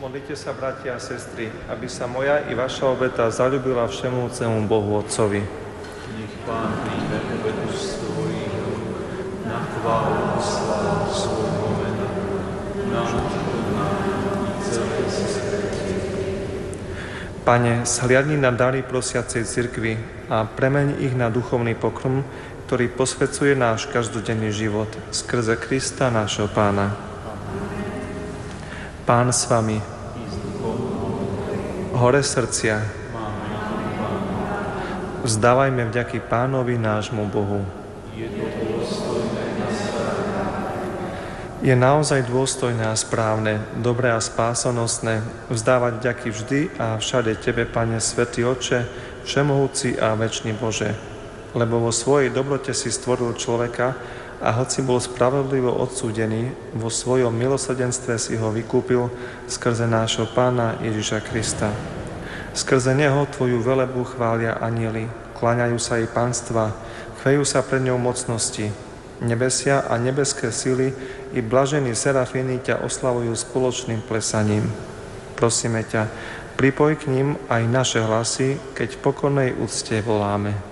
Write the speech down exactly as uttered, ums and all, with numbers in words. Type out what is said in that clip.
Modlite sa, bratia a sestry, aby sa moja i vaša obeta zaľúbila všemúcemu Bohu Otcovi. Nech Pán príjme obetu svojich rúk na chválu a slávu svojho mena, nám i celé svete. Pane, zhliadni na dary prosiacej cirkvi a premeň ich na duchovný pokrm, ktorý posvecuje náš každodenný život skrze Krista nášho Pána. Pán s vami. Hore srdcia. Vzdávajme vďaky Pánovi nášmu Bohu. Je naozaj dôstojné a správne, dobré a spásonosné vzdávať vďaky vždy a všade Tebe, Pane, Svätý Otče, Všemohúci a Večný Bože. Lebo vo svojej dobrote si stvoril človeka a hoci bol spravodlivo odsúdený, vo svojom milosrdenstve si ho vykúpil skrze nášho Pána Ježiša Krista. Skrze neho Tvoju velebu chvália anjeli, kláňajú sa jej panstva, chvejú sa pred ňou mocnosti. Nebesia a nebeské sily i blažení serafíni ťa oslavujú spoločným plesaním. Prosíme ťa, pripoj k ním aj naše hlasy, keď v pokornej úcte voláme.